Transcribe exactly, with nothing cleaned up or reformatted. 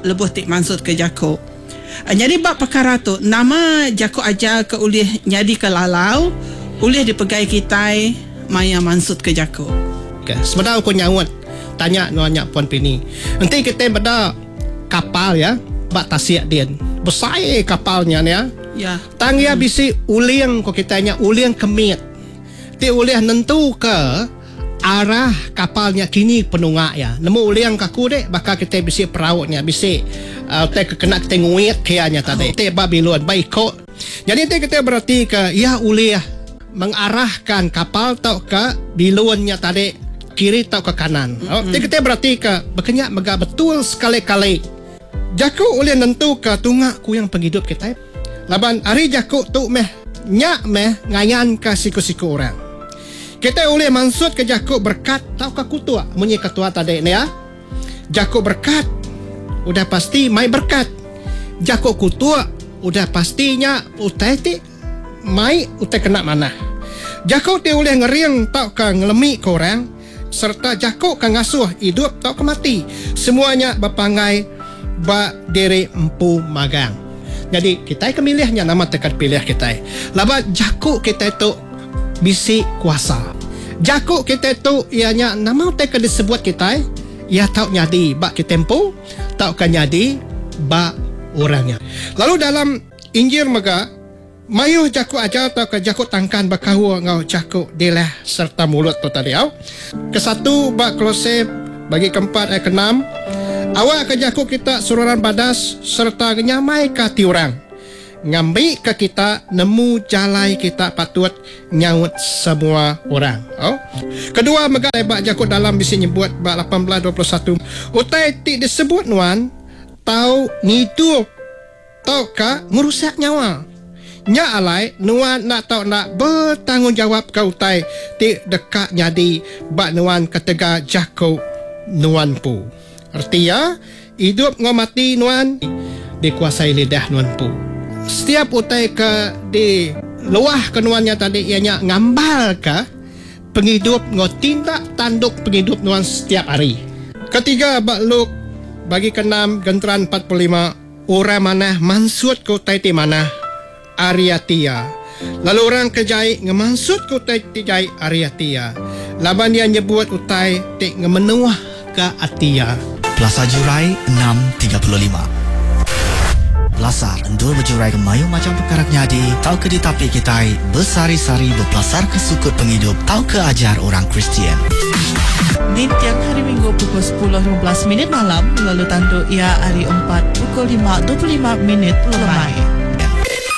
lebuh tik mansut ke Jakob. Jadi bab perkara tu, nama Jakob ajar ke ulih nyadi ke lalau, ulih dipegai kitai maya mansut ke Jakob. Okay. Sebenarnya aku nyawat tanya nanya Puan Pini. Nanti kita pada kapal ya, bak tasiak dia. Besar kapalnya ya. Ya. Tangya hmm. bisi uliang ko kitanya uliang kemit. Ti uliang nentu ke arah kapalnya kini penungak ya. Nemu uliang kaku dek bakal kita bisi perautnya bisi uh, te kena kita nguit kayaknya tadi. Te Babilon baik kok. Jadi te kita berarti ke ya uliah mengarahkan kapal tau ke bilonnya tadi kiri tau ke kanan. Oh, mm-hmm. Kita berarti ke berkenyak mega betul sekali-kali. Jakob ulian nentu ke tungak ku yang penghidup kita. Laban hari Jakob tu meh nyak meh ngayan ke siku-siku orang. Kita ulian maksud ke Jakob berkat tau ke kutua munyi ketua tadi ni ya. Jakob berkat udah pasti mai berkat. Jakob kutua udah pastinya utai ti mai utai kena mana. Jakob dia ulian ngeriang tau ke ngelemi ke orang. Serta Jakob kan ngasuh hidup tau ke mati. Semuanya berpangai ba diri empu magang. Jadi kita kemilihnya nama tekat pilih kita. Laba Jakob kita itu bisi kuasa. Jakob kita itu ianya nama tekat disebut kita. Ia tahu nyadi ba kita empu, tahu kan nyadi ba orangnya. Lalu dalam Injil mega mayu Jakob aja atau ke Jakob tangkan bakahu ngau Jakob dilah serta mulut tu tadi au. Kesatu bak Kolose bagi keempat ayat keenam. Awak ke Jakob kita sururan badas serta nyamai ke tiurang. Ngambil ke kita nemu jalai kita patut nyaut semua orang. Oh. Kedua mega bak Jakob dalam bisi nyebut bak lapan belas dua puluh satu. Utai ti disebut nuan tau ngidup tau ka merusak nyawa. Nya alai nuan nak tahu nak bertanggungjawab ke utai ti dekat jadi bak nuan ketega Jakob nuan pu. Artinya hidup ngau mati nuan dikuasai lidah nuan pu. Setiap utai ke di luah ke nuannya tadi ianya ngambal ke penghidup ngau tindak tanduk penghidup nuan setiap hari. Ketiga bak Luk bagi keenam genteran empat puluh lima orang mana mansut ke utai ti mana Ariatia. Lalu orang kejai ngemansut ke utai ti jai Ariatia. Laban dia nyebut utai ti ngemenuah ke Atia. Plaza Jurai enam tiga puluh lima. Lasar endur berjurai ke mayu macam perkara nyadi. Tau ke ditapi kitai bersari-sari berpelasar ke sukut penghidup. Tau ke ajar orang Kristian. Di tiang hari Minggu pukul sepuluh lima belas minit malam. Lalu tandu ia hari empat pukul lima dua puluh lima minit lemai.